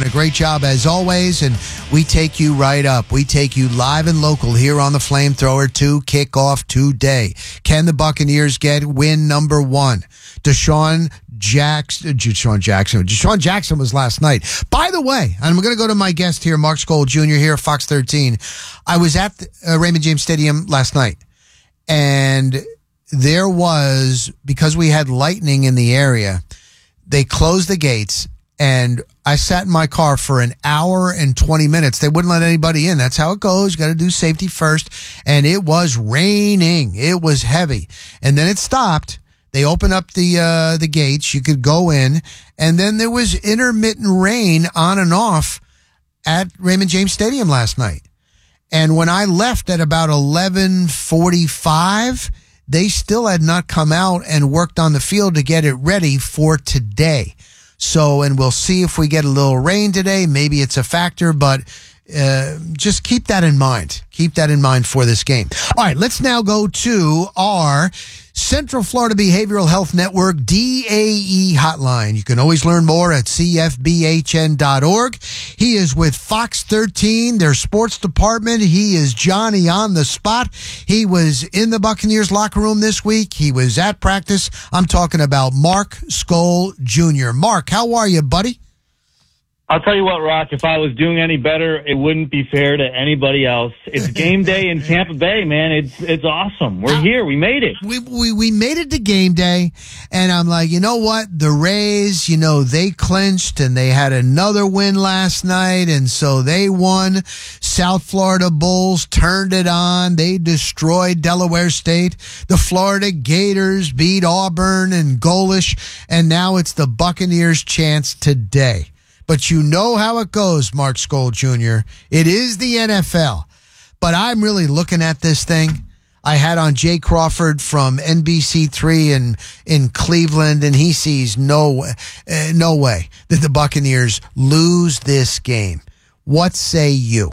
doing a great job as always, and we take you right up. We take you live and local here on the Flamethrower to kick off today. Can the Buccaneers get win number one? Deshaun Jackson was last night. By the way, I'm going to go to my guest here, Mark Skoll Jr. here, Fox 13. I was at Raymond James Stadium last night, and there was, because we had lightning in the area, they closed the gates, and I sat in my car for an hour and 20 minutes. They wouldn't let anybody in. That's how it goes. You got to do safety first. And it was raining. It was heavy. And then it stopped. They opened up the gates. You could go in. And then there was intermittent rain on and off at Raymond James Stadium last night. And when I left at about 11:45, they still had not come out and worked on the field to get it ready for today. So, and we'll see if we get a little rain today. Maybe it's a factor, but just keep that in mind. Keep that in mind for this game. All right, let's now go to our Central Florida Behavioral Health Network DAE hotline. You can always learn more at cfbhn.org. He is with Fox 13, their sports department. He is Johnny on the spot. He was in the Buccaneers locker room this week. He was at practice. I'm talking about Mark Skoll Jr. Mark, how are you, buddy? I'll tell you what, Rock, if I was doing any better, it wouldn't be fair to anybody else. It's game day in Tampa Bay, man. It's awesome. We're here. We made it. We made it to game day, and I'm like, you know what? The Rays, they clinched, and they had another win last night, and so they won. South Florida Bulls turned it on. They destroyed Delaware State. The Florida Gators beat Auburn and Golish, and now it's the Buccaneers' chance today. But you know how it goes, Mark Skoll Jr. It is the NFL. But I'm really looking at this thing. I had on Jay Crawford from NBC3 in Cleveland, and he sees no way that the Buccaneers lose this game. What say you?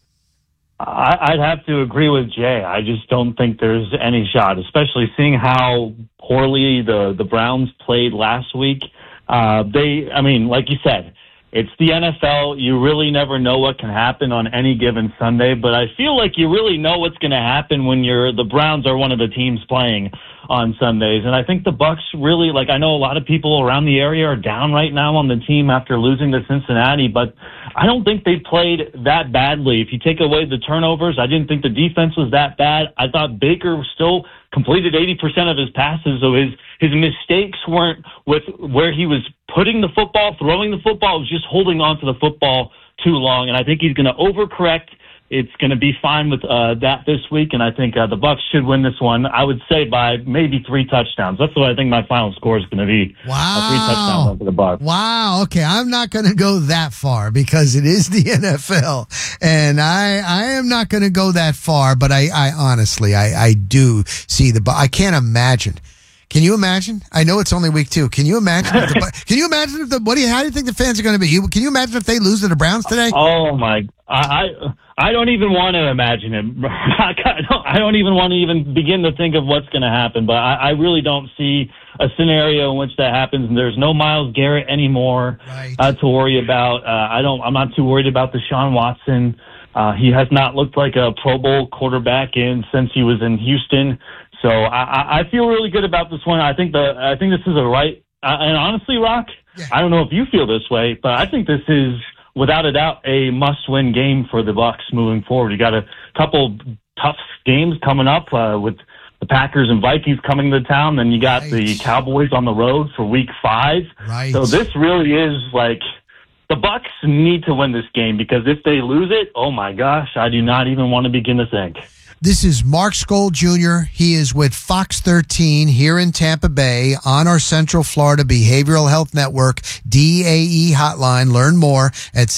I'd have to agree with Jay. I just don't think there's any shot, especially seeing how poorly the Browns played last week. Like you said, it's the NFL. You really never know what can happen on any given Sunday, but I feel like you really know what's going to happen when the Browns are one of the teams playing on Sundays. And I think the Bucs really, I know a lot of people around the area are down right now on the team after losing to Cincinnati, but I don't think they played that badly. If you take away the turnovers, I didn't think the defense was that bad. I thought Baker still completed 80% of his passes, so his mistakes weren't with where he was putting the football, throwing the football. It was just holding on to the football too long, and I think he's going to overcorrect. It's going to be fine with that this week, and I think the Bucs should win this one. I would say by maybe 3 touchdowns. That's what I think my final score is going to be. Wow. 3 touchdowns over the Bucs. Wow. Okay, I'm not going to go that far because it is the NFL, and I am not going to go that far, but I honestly, I do see I can't imagine. Can you imagine? I know it's only week 2. Can you imagine? How do you think the fans are going to be? Can you imagine if they lose to the Browns today? Oh my! I don't even want to imagine it. I don't even want to even begin to think of what's going to happen. But I really don't see a scenario in which that happens. And there's no Myles Garrett anymore to worry about. I'm not too worried about Deshaun Watson. He has not looked like a Pro Bowl quarterback since he was in Houston. So I feel really good about this one. I think this is and honestly, Rock, I don't know if you feel this way, but I think this is without a doubt a must-win game for the Bucs moving forward. You got a couple tough games coming up with the Packers and Vikings coming to town. Then you got the Cowboys on the road for Week 5. Right. So this really is the Bucs need to win this game because if they lose it, oh my gosh, I do not even want to begin to think. This is Mark Skoll Jr. He is with Fox 13 here in Tampa Bay on our Central Florida Behavioral Health Network DAE hotline. Learn more at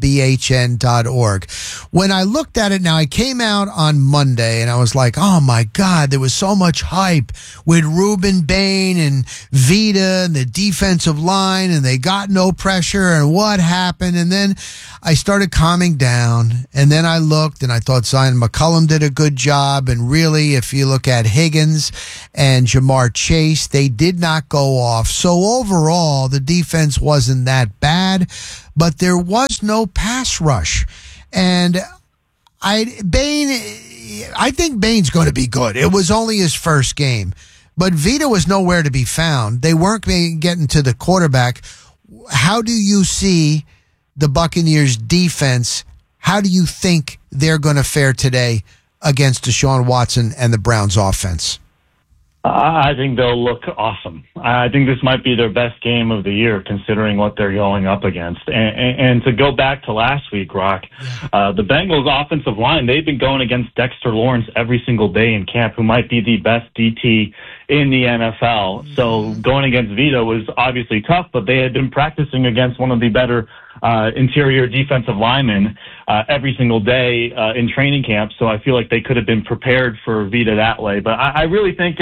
cfbhn.org. When I looked at it now, I came out on Monday and I was like, oh my God, there was so much hype with Ruben Bain and Vita and the defensive line, and they got no pressure and what happened. And then I started calming down, and then I looked and I thought Zion McCollum did a good job. And really, if you look at Higgins and Jamar Chase, they did not go off. So overall, the defense wasn't that bad, but there was no pass rush. And I think Bain's going to be good. It was only his first game, but Vita was nowhere to be found. They weren't getting to the quarterback. How do you see the Buccaneers defense? How do you think they're going to fare today against Deshaun Watson and the Browns offense? I think they'll look awesome. I think this might be their best game of the year, considering what they're going up against. And to go back to last week, Rock, the Bengals offensive line, they've been going against Dexter Lawrence every single day in camp, who might be the best DT in the NFL. So going against Vita was obviously tough, but they had been practicing against one of the better interior defensive linemen every single day in training camp. So I feel like they could have been prepared for Vita that way. But I really think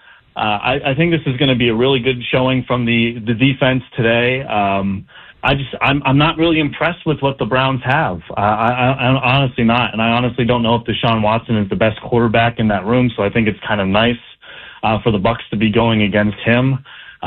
I think this is going to be a really good showing from the defense today. I'm not really impressed with what the Browns have. I'm honestly not, and I honestly don't know if Deshaun Watson is the best quarterback in that room. So I think it's kind of nice for the Bucs to be going against him.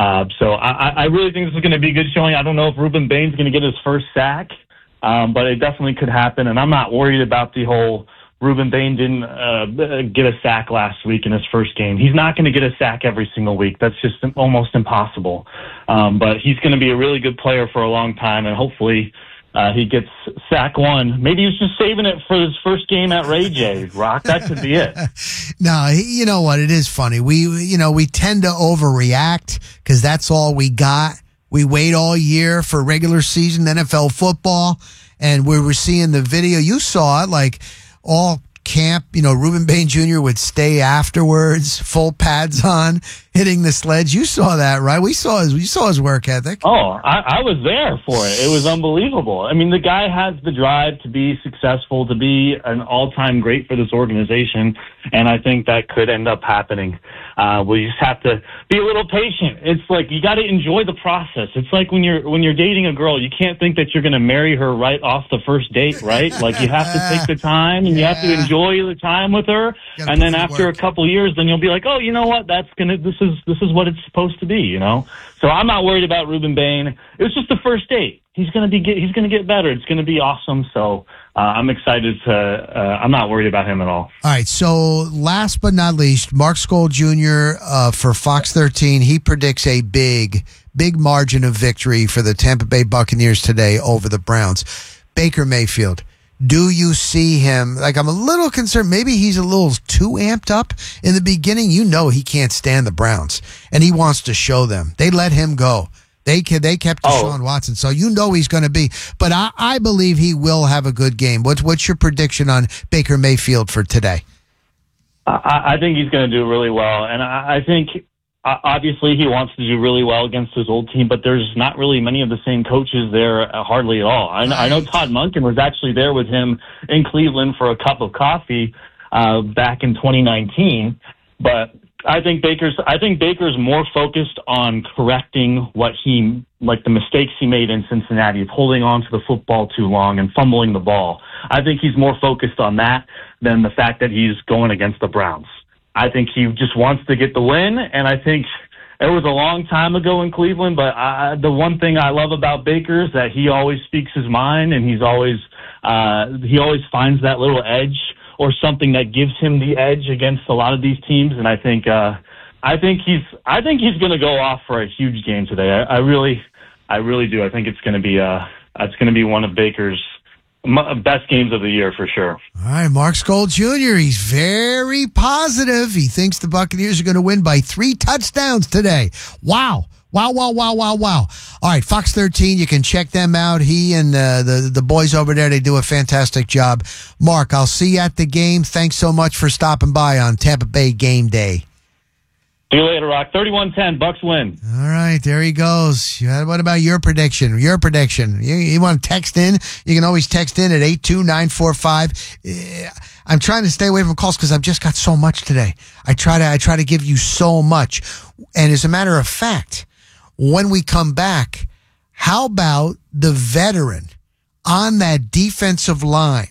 So I really think this is going to be a good showing. I don't know if Ruben Bain's going to get his first sack, but it definitely could happen. And I'm not worried about the whole Ruben Bain didn't get a sack last week in his first game. He's not going to get a sack every single week. That's just almost impossible. But he's going to be a really good player for a long time, and hopefully he gets sack one. Maybe he's just saving it for his first game at Ray J, Rock. That could be it. No, you know what? It is funny. We tend to overreact because that's all we got. We wait all year for regular season NFL football, and we were seeing the video. You saw it, like all camp, Ruben Bain Jr. would stay afterwards, full pads on, hitting the sleds. You saw that, right? You saw his work ethic. Oh, I was there for it. It was unbelievable. I mean, the guy has the drive to be successful, to be an all-time great for this organization, and I think that could end up happening. We just have to be a little patient. It's like you got to enjoy the process. It's like when you're dating a girl, you can't think that you're going to marry her right off the first date, right? Like you have to take the time and you have to enjoy the time with her, and then after a couple years, then you'll be like, oh, you know what? This is what it's supposed to be, So I'm not worried about Ruben Bain. It was just the first date. He's going to get better. It's going to be awesome. So I'm excited I'm not worried about him at all. All right. So last but not least, Mark Skoll Jr. For Fox 13, he predicts a big margin of victory for the Tampa Bay Buccaneers today over the Browns. Baker Mayfield. Do you see him? Like, I'm a little concerned. Maybe he's a little too amped up in the beginning. He can't stand the Browns, and he wants to show them. They let him go. They kept Deshaun Watson, so he's going to be. But I believe he will have a good game. What's your prediction on Baker Mayfield for today? I think he's going to do really well, and I think obviously he wants to do really well against his old team, but there's not really many of the same coaches there, hardly at all. I know Todd Monken was actually there with him in Cleveland for a cup of coffee back in 2019, but I think Baker's more focused on correcting the mistakes he made in Cincinnati of holding on to the football too long and fumbling the ball. I think he's more focused on that than the fact that he's going against the Browns. I think he just wants to get the win, and I think it was a long time ago in Cleveland, but the one thing I love about Baker is that he always speaks his mind, and he always finds that little edge or something that gives him the edge against a lot of these teams, and I think he's going to go off for a huge game today. I really do. I think it's going to be one of Baker's best games of the year for sure. All right, Mark Skoll Jr., he's very positive. He thinks the Buccaneers are going to win by 3 touchdowns today. Wow. All right, Fox 13, you can check them out. He and the boys over there, they do a fantastic job. Mark, I'll see you at the game. Thanks so much for stopping by on Tampa Bay Game Day. See you later, Rock. 31-10, Bucs win. All right, there he goes. What about your prediction? You want to text in? You can always text in at 82945. I'm trying to stay away from calls because I've just got so much today. I try to give you so much. And as a matter of fact, when we come back, how about the veteran on that defensive line,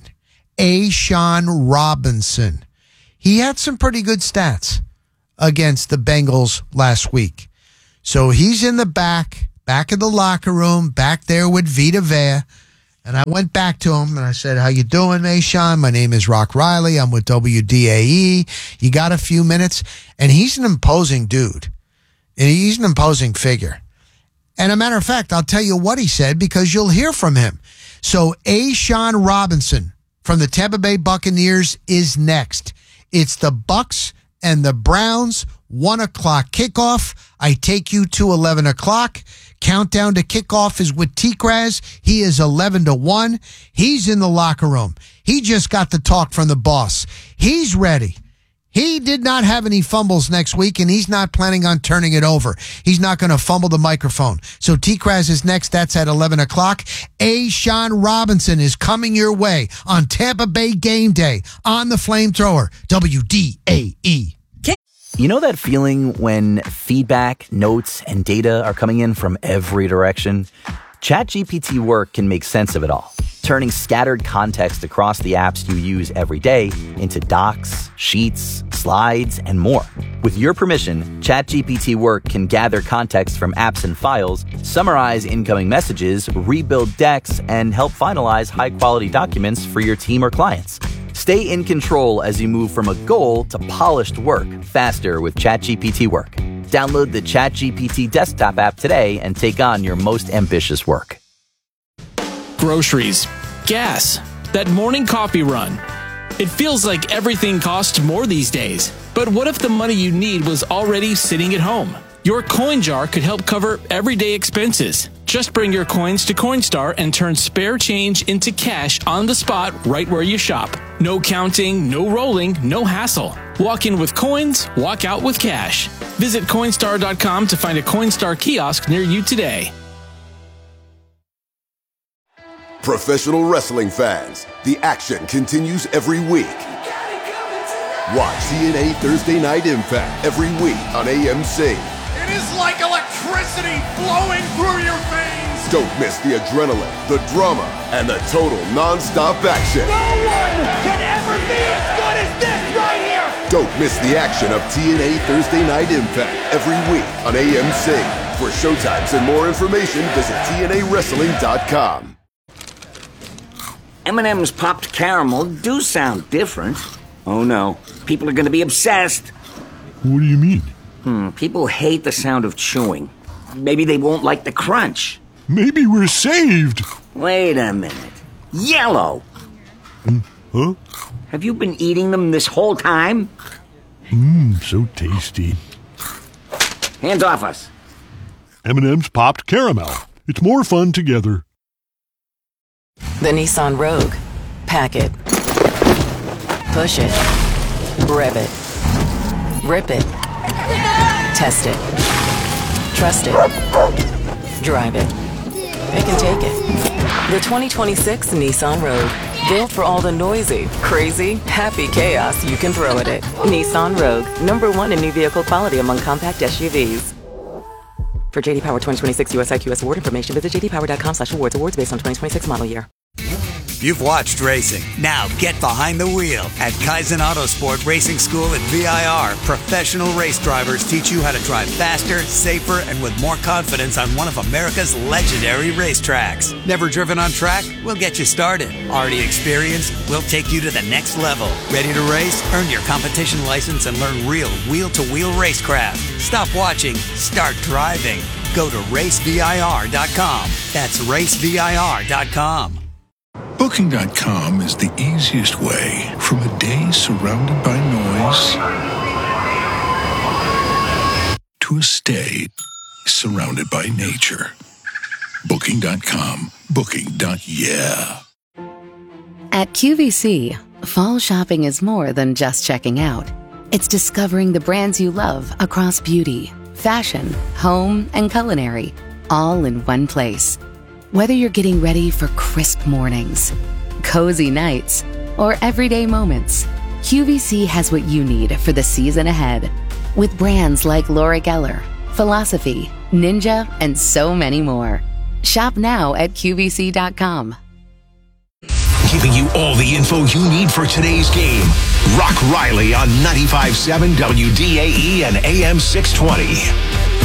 A'Shawn Robinson, he had some pretty good stats against the Bengals last week. So he's in the back of the locker room, back there with Vita Vea. And I went back to him and I said, how you doing, A'Shawn? My name is Rock Riley. I'm with WDAE. You got a few minutes? And he's an imposing dude. And he's an imposing figure. And a matter of fact, I'll tell you what he said because you'll hear from him. So A'Shawn Robinson from the Tampa Bay Buccaneers is next. It's the Bucs and the Browns, 1 o'clock kickoff. I take you to 11 o'clock. Countdown to kickoff is with T-Kraz. He is 11-1. He's in the locker room. He just got the talk from the boss. He's ready. He did not have any fumbles next week, and he's not planning on turning it over. He's not going to fumble the microphone. So T-Kraz is next. That's at 11 o'clock. A'Shawn Robinson is coming your way on Tampa Bay Game Day on the Flamethrower, WDAE. You know that feeling when feedback, notes, and data are coming in from every direction? ChatGPT Work can make sense of it all, turning scattered context across the apps you use every day into docs, sheets, slides, and more. With your permission, ChatGPT Work can gather context from apps and files, summarize incoming messages, rebuild decks, and help finalize high-quality documents for your team or clients. Stay in control as you move from a goal to polished work faster with ChatGPT Work. Download the ChatGPT desktop app today and take on your most ambitious work. Groceries, gas, that morning coffee run. It feels like everything costs more these days. But what if the money you need was already sitting at home? Your coin jar could help cover everyday expenses. Just bring your coins to Coinstar and turn spare change into cash on the spot right where you shop. No counting, no rolling, no hassle. Walk in with coins, walk out with cash. Visit Coinstar.com to find a Coinstar kiosk near you today. Professional wrestling fans, the action continues every week. Watch TNA Thursday Night Impact every week on AMC. It is like electricity flowing through your veins. Don't miss the adrenaline, the drama, and the total non-stop action. No one can ever be as good as this right here. Don't miss the action of TNA Thursday Night Impact every week on AMC. For showtimes and more information, visit TNAWrestling.com. M&M's popped caramel do sound different. Oh no, people are going to be obsessed. What do you mean? People hate the sound of chewing. Maybe they won't like the crunch. Maybe we're saved. Wait a minute. Yellow! Huh? Have you been eating them this whole time? So tasty. Hands off us. M&M's popped caramel. It's more fun together. The Nissan Rogue. Pack it. Push it. Rev it. Rip it. Test it. Trust it. Drive it. It can take it. The 2026 Nissan Rogue. Built for all the noisy, crazy, happy chaos you can throw at it. Nissan Rogue. #1 in new vehicle quality among compact SUVs. For JD Power 2026 US IQS award information, visit jdpower.com/awards. Awards based on 2026 model year. You've watched racing. Now get behind the wheel. At Kaizen Autosport Racing School at VIR, professional race drivers teach you how to drive faster, safer, and with more confidence on one of America's legendary racetracks. Never driven on track? We'll get you started. Already experienced? We'll take you to the next level. Ready to race? Earn your competition license and learn real wheel-to-wheel racecraft. Stop watching. Start driving. Go to racevir.com. That's racevir.com. Booking.com is the easiest way from a day surrounded by noise to a stay surrounded by nature. Booking.com. Booking.yeah. At QVC, fall shopping is more than just checking out. It's discovering the brands you love across beauty, fashion, home, and culinary, all in one place. Whether you're getting ready for crisp mornings, cozy nights, or everyday moments, QVC has what you need for the season ahead. With brands like Laura Geller, Philosophy, Ninja, and so many more. Shop now at QVC.com. giving you all the info you need for today's game. Rock Riley on 95.7 WDAE and AM 620.